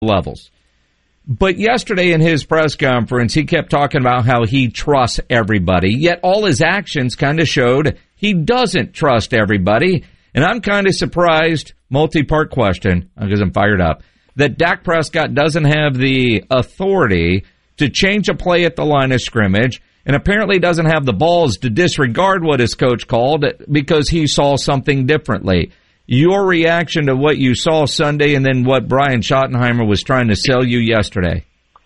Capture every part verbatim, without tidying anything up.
levels. But yesterday in his press conference, he kept talking about how he trusts everybody, yet all his actions kind of showed he doesn't trust everybody. And I'm kind of surprised, multi-part question, because I'm fired up, that Dak Prescott doesn't have the authority to change a play at the line of scrimmage, and apparently doesn't have the balls to disregard what his coach called because he saw something differently. Your reaction to what you saw Sunday and then what Brian Schottenheimer was trying to sell you yesterday?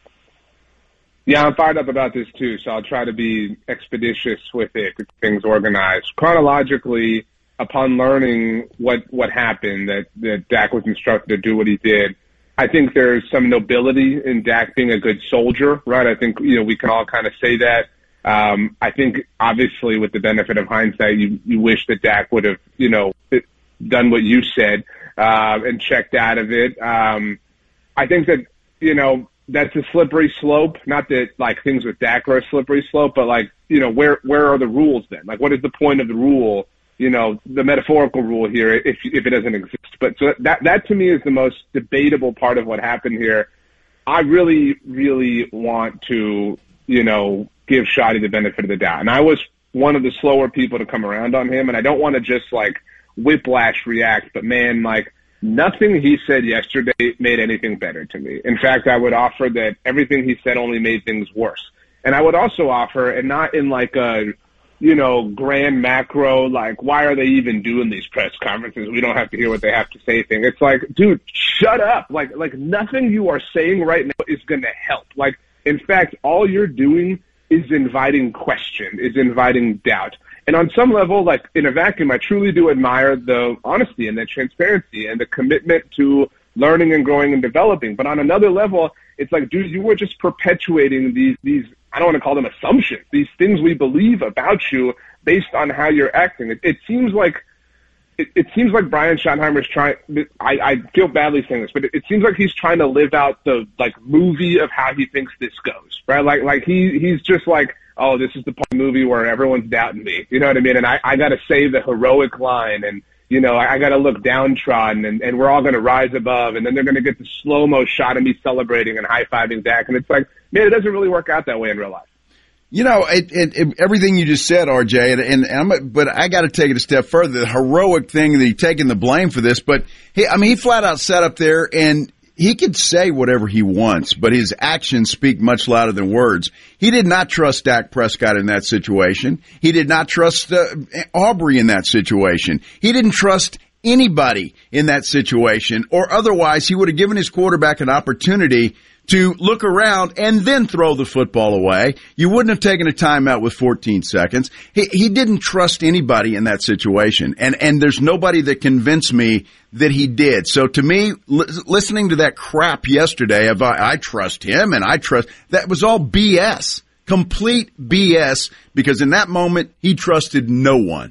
Yeah, I'm fired up about this too, so I'll try to be expeditious with it, get things organized. Chronologically, upon learning what, what happened, that, that Dak was instructed to do what he did, I think there's some nobility in Dak being a good soldier, right? I think, you know, we can all kind of say that. Um, I think, obviously, with the benefit of hindsight, you, you wish that Dak would have, you know, done what you said uh, and checked out of it. Um, I think that, you know, that's a slippery slope. Not that, like, things with Dak are a slippery slope, but, like, you know, where where are the rules then? Like, what is the point of the rule, you know, the metaphorical rule here if if it doesn't exist? But so that, that to me, is the most debatable part of what happened here. I really, really want to, you know, give Shotty the benefit of the doubt. And I was one of the slower people to come around on him, and I don't want to just, like, whiplash react, but man, like, nothing he said yesterday made anything better to me. In fact, I would offer that everything he said only made things worse. And I would also offer, and not in like a, you know, grand macro, like, why are they even doing these press conferences? We don't have to hear what they have to say thing. It's like, dude, shut up. Like, like nothing you are saying right now is going to help. Like, in fact, all you're doing is inviting question, is inviting doubt. And on some level, like, in a vacuum, I truly do admire the honesty and the transparency and the commitment to learning and growing and developing. But on another level, it's like, dude, you were just perpetuating these, these, I don't want to call them assumptions, these things we believe about you based on how you're acting. It, it seems like, it, it seems like Brian Schottenheimer's trying, I, I feel badly saying this, but it, it seems like he's trying to live out the, like, movie of how he thinks this goes, right? Like, like he, he's just like, oh, this is the part of the movie where everyone's doubting me. You know what I mean? And I, I got to say the heroic line, and, you know, I, I got to look downtrodden, and, and we're all going to rise above, and then they're going to get the slow-mo shot of me celebrating and high-fiving Dak. And it's like, man, it doesn't really work out that way in real life. You know, it, it, it, everything you just said, R J, and, and, and I'm, but I got to take it a step further. The heroic thing that he taking the blame for this, but he, I mean, he flat out sat up there and he could say whatever he wants, but his actions speak much louder than words. He did not trust Dak Prescott in that situation. He did not trust uh, Aubrey in that situation. He didn't trust anybody in that situation, or otherwise he would have given his quarterback an opportunity to look around and then throw the football away. You wouldn't have taken a timeout with fourteen seconds. He, he didn't trust anybody in that situation, and, and there's nobody that convinced me that he did. So to me, li- listening to that crap yesterday of I, I trust him and I trust, that was all B S, complete B S, because in that moment he trusted no one.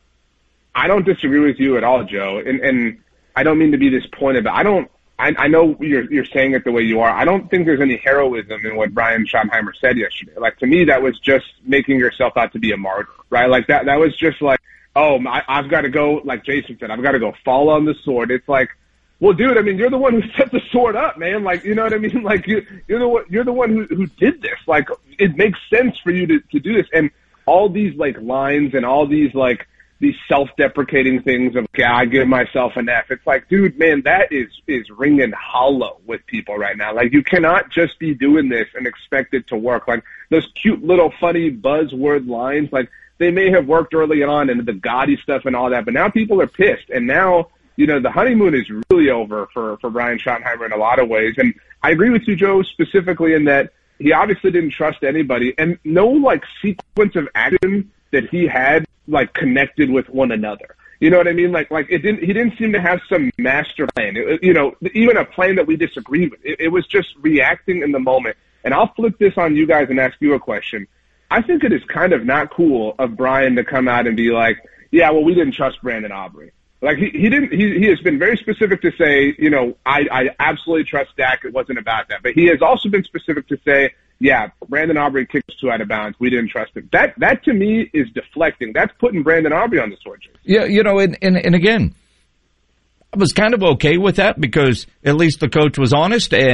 I don't disagree with you at all, Joe, and, and I don't mean to be disappointed, but I don't. I, I know you're you're saying it the way you are. I don't think there's any heroism in what Brian Schottenheimer said yesterday. Like, to me, that was just making yourself out to be a martyr, right? Like, that that was just like, oh, I, I've got to go, like Jason said, I've got to go fall on the sword. It's like, well, dude, I mean, you're the one who set the sword up, man. Like, you know what I mean? Like, you, you're the one, you're the one who, who did this. Like, it makes sense for you to, to do this. And all these, like, lines and all these, like, these self-deprecating things of, okay, I give myself an F. It's like, dude, man, that is, is ringing hollow with people right now. Like, you cannot just be doing this and expect it to work. Like, those cute little funny buzzword lines, like, they may have worked early on and the gaudy stuff and all that, but now people are pissed. And now, you know, the honeymoon is really over for, for Brian Schottenheimer in a lot of ways. And I agree with you, Joe, specifically in that he obviously didn't trust anybody, and no, like, sequence of action that he had, like, connected with one another. You know what I mean? Like, like it didn't, he didn't seem to have some master plan, it, you know, even a plan that we disagree with. It, it was just reacting in the moment. And I'll flip this on you guys and ask you a question. I think it is kind of not cool of Brian to come out and be like, yeah, well, we didn't trust Brandon Aubrey. Like, he, he didn't, he, he has been very specific to say, you know, I, I absolutely trust Dak. It wasn't about that. But he has also been specific to say, yeah, Brandon Aubrey kicked us two out of bounds. We didn't trust him. That, that to me is deflecting. That's putting Brandon Aubrey on the sword. Yeah, you know, and, and, and again, I was kind of okay with that because at least the coach was honest and